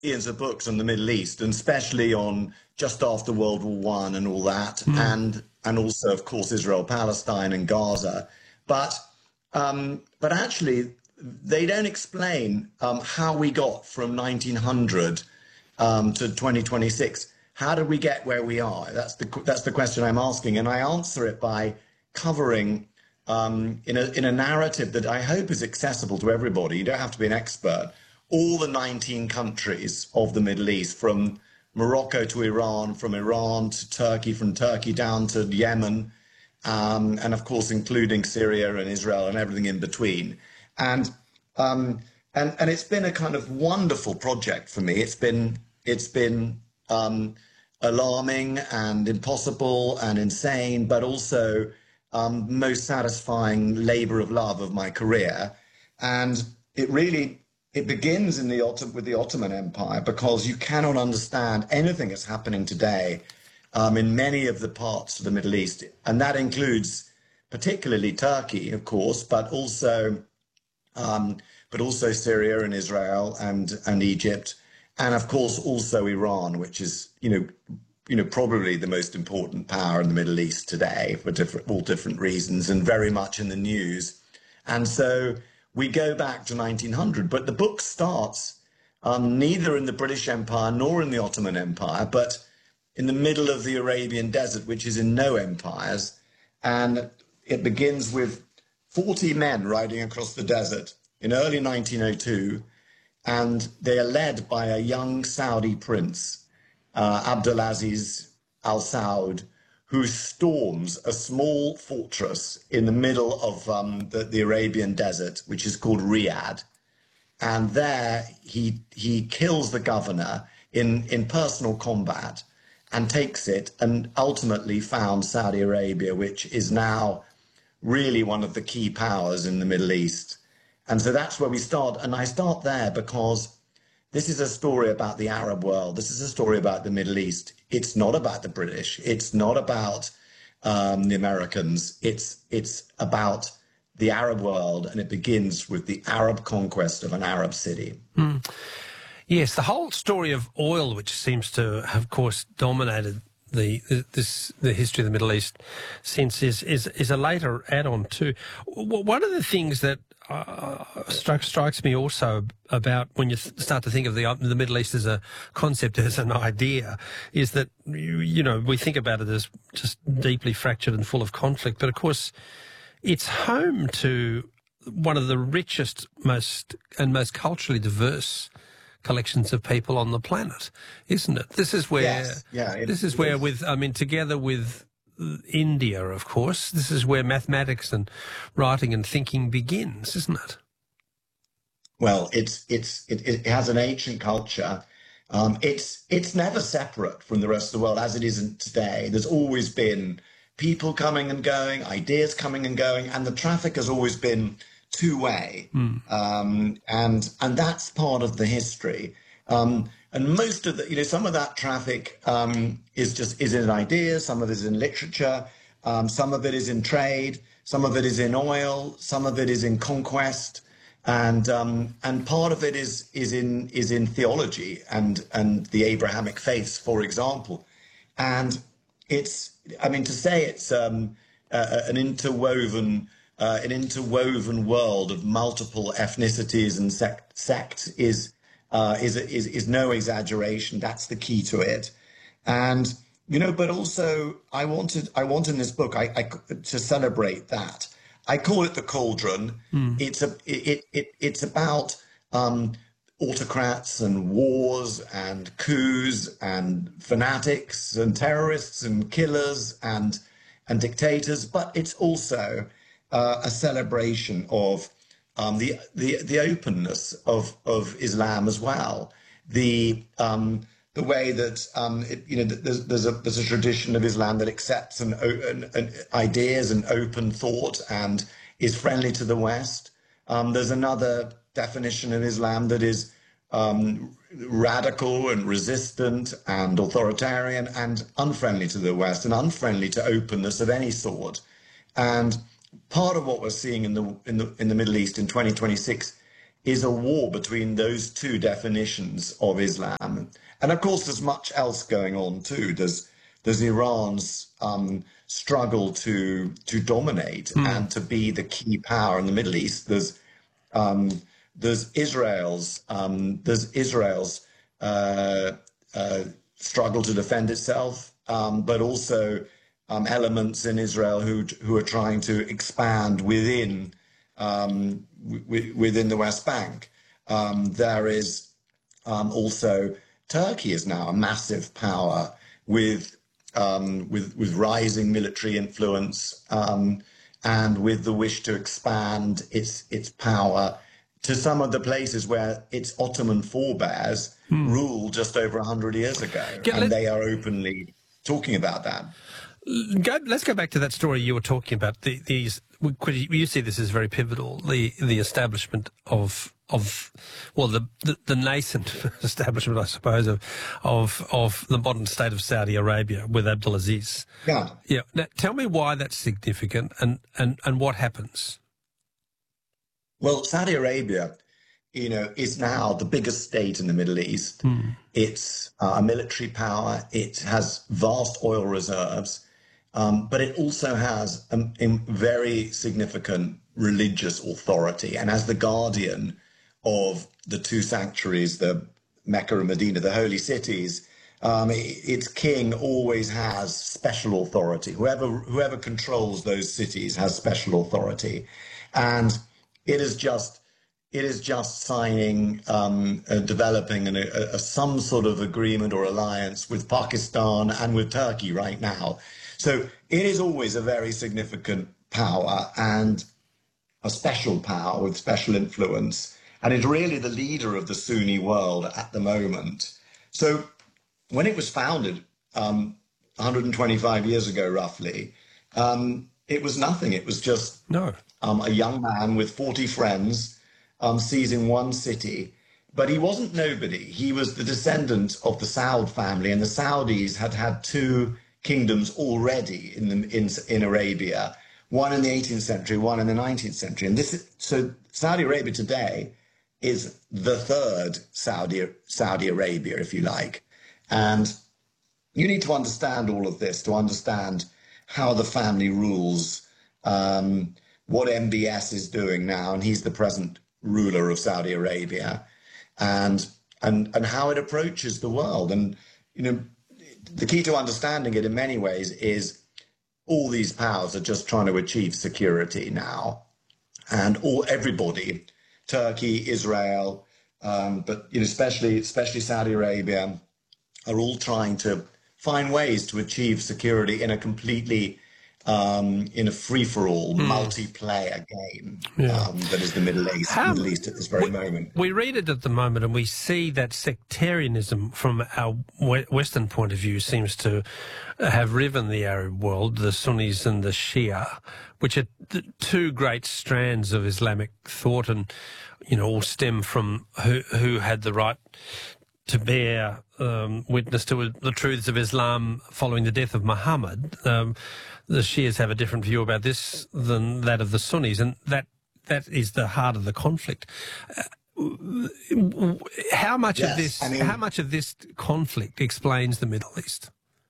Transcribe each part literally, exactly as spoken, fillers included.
millions of books on the Middle East, and especially on just after World War One and all that, Mm. and and also, of course, Israel, Palestine, and Gaza. But um, but actually, they don't explain um, how we got from nineteen hundred um, to twenty twenty-six. How did we get where we are? That's the that's the question I'm asking, and I answer it by covering um, in a in a narrative that I hope is accessible to everybody. You don't have to be an expert. All the nineteen countries of the Middle East, from Morocco to Iran, from Iran to Turkey, from Turkey down to Yemen, um, and of course including Syria and Israel and everything in between. And um, and and it's been a kind of wonderful project for me. It's been it's been um, alarming and impossible and insane, but also um, most satisfying labor of love of my career. And it really, it begins in the Otto- with the Ottoman Empire, because you cannot understand anything that's happening today um, in many of the parts of the Middle East. And that includes particularly Turkey, of course, but also um, but also Syria and Israel and and Egypt, and of course also Iran, which is you know you know probably the most important power in the Middle East today for different all different reasons, and very much in the news. And so we go back to nineteen hundred, but the book starts um, neither in the British Empire nor in the Ottoman Empire, but in the middle of the Arabian Desert, which is in no empires, and it begins with forty men riding across the desert in early nineteen oh two, and they are led by a young Saudi prince, uh, Abdulaziz Al Saud, who storms a small fortress in the middle of um, the, the Arabian desert, which is called Riyadh. And there he he kills the governor in, in personal combat and takes it, and ultimately founds Saudi Arabia, which is now really one of the key powers in the Middle East. And so that's where we start. And I start there because this is a story about the Arab world. This is a story about the Middle East. It's not about the British. It's not about um, the Americans. It's it's about the Arab world, and it begins with the Arab conquest of an Arab city. Mm. Yes, the whole story of oil, which seems to have, of course, dominated the this the history of the Middle East since, is is, is a later add-on too. One of the things that uh, strikes strikes me also about when you start to think of the the Middle East as a concept, as an idea, is that you, you know we think about it as just deeply fractured and full of conflict, but of course it's home to one of the richest, most and most culturally diverse collections of people on the planet, isn't it? This is where, yes. yeah, it, this is where, with I mean, together with India, of course, this is where mathematics and writing and thinking begins, isn't it? Well, it's it's it, it has an ancient culture. Um, it's it's never separate from the rest of the world as it isn't today. There's always been people coming and going, ideas coming and going, and the traffic has always been two-way, mm. um, and and that's part of the history. Um, and most of the, you know, some of that traffic um, is just is in ideas. Some of it is in literature. Um, some of it is in trade. Some of it is in oil. Some of it is in conquest, and um, and part of it is is in is in theology and and the Abrahamic faiths, for example. And it's, I mean, to say it's um, uh, an interwoven. Uh, an interwoven world of multiple ethnicities and sect, sects is, uh, is is is no exaggeration. That's the key to it, and you know. But also, I wanted I want in this book I, I to celebrate that. I call it the cauldron. Mm. It's a it, it it's about um, autocrats and wars and coups and fanatics and terrorists and killers and and dictators. But it's also Uh, a celebration of um, the, the the openness of of Islam as well, the um, the way that um, it, you know there's there's a there's a tradition of Islam that accepts an, an, an ideas and open thought and is friendly to the West. Um, there's another definition of Islam that is um, radical and resistant and authoritarian and unfriendly to the West and unfriendly to openness of any sort. And part of what we're seeing in the in the in the Middle East in twenty twenty-six is a war between those two definitions of Islam. And of course, there's much else going on too. There's there's Iran's um, struggle to to dominate Mm. and to be the key power in the Middle East. There's um, there's Israel's um, there's Israel's uh, uh, struggle to defend itself, um, but also um, elements in Israel who who are trying to expand within um, w- within the West Bank. Um, there is um, also Turkey is now a massive power with um, with with rising military influence um, and with the wish to expand its its power to some of the places where its Ottoman forebears ruled just over a hundred years ago, Yeah, and let- they are openly talking about that. Go, let's go back to that story you were talking about. The, these you see this as very pivotal. The the establishment of of well the, the, the nascent establishment, I suppose, of of of the modern state of Saudi Arabia with Abdulaziz. Yeah. Yeah. Now, tell me why that's significant and, and, and what happens. Well, Saudi Arabia, you know, is now the biggest state in the Middle East. It's uh, a military power. It has vast oil reserves, um, but it also has a, a very significant religious authority. And as the guardian of the two sanctuaries, the Mecca and Medina, the holy cities, um, i- its king always has special authority. Whoever whoever controls those cities has special authority, and it is just it is just signing, um, uh, developing an, a, a, some sort of agreement or alliance with Pakistan and with Turkey right now. So it is always a very significant power and a special power with special influence, and is really the leader of the Sunni world at the moment. So when it was founded um, one hundred twenty-five years ago, roughly, um, it was nothing. It was just No. um, a young man with forty friends um, seizing one city. But he wasn't nobody. He was the descendant of the Saud family, and the Saudis had had two kingdoms already in the, in, in Arabia, one in the eighteenth century, one in the nineteenth century. And this is, so Saudi Arabia today is the third Saudi Saudi Arabia, if you like. And you need to understand all of this to understand how the family rules, um, what M B S is doing now, and he's the present ruler of Saudi Arabia, and and and how it approaches the world. And you know, the key to understanding it in many ways is all these powers are just trying to achieve security now, and all everybody, Turkey, Israel, um, but you know, especially especially Saudi Arabia, are all trying to find ways to achieve security in a completely, um, in a free-for-all, multiplayer game Yeah. um, that is the Middle East, How- Middle East at this very moment. We read it at the moment and we see that sectarianism from our we- Western point of view seems to have riven the Arab world, the Sunnis and the Shia, which are the two great strands of Islamic thought and, you know, all stem from who, who had the right to bear um, witness to the truths of Islam following the death of Muhammad. Um, the Shias have a different view about this than that of the Sunnis, and that that is the heart of the conflict. Uh, how much Yes, of this? I mean- how much of this conflict explains the Middle East?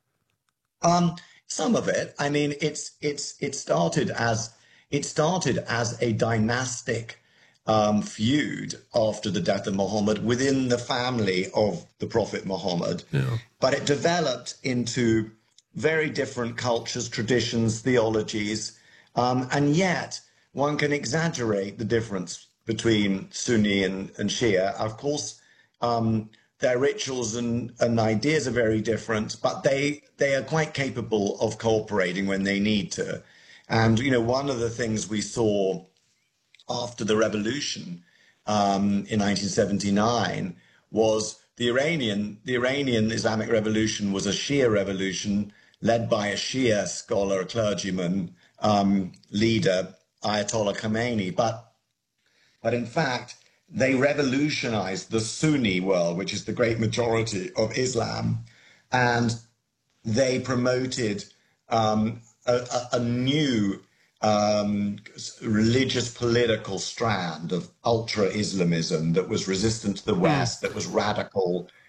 Um, some of it. I mean, it's it's it started as it started as a dynastic um, feud after the death of Muhammad within the family of the Prophet Muhammad, Yeah. but it developed into very different cultures, traditions, theologies, um, and yet one can exaggerate the difference between Sunni and, and Shia. Of course, um, their rituals and, and ideas are very different, but they they are quite capable of cooperating when they need to. And you know, one of the things we saw after the revolution um, in nineteen seventy-nine was the Iranian the Iranian Islamic Revolution was a Shia revolution led by a Shia scholar, clergyman, um, leader, Ayatollah Khomeini. But but in fact, they revolutionized the Sunni world, which is the great majority of Islam, and they promoted um, a, a, a new um, religious political strand of ultra Islamism that was resistant to the West, that was radical,